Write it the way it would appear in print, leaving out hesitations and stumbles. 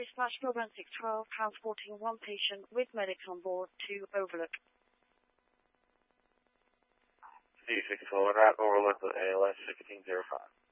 dispatch Melbourne 612, transporting one patient with medics on board to Overlook. C6 Overlook with ALS 1605.